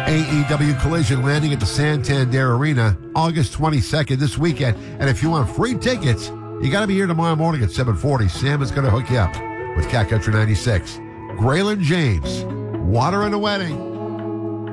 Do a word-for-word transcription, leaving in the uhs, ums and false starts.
A E W Collision landing at the Santander Arena August twenty-second this weekend. And if you want free tickets, you got to be here tomorrow morning at seven forty. Sam is going to hook you up with Cat Country ninety-six. Graylin James, Water and a Wedding.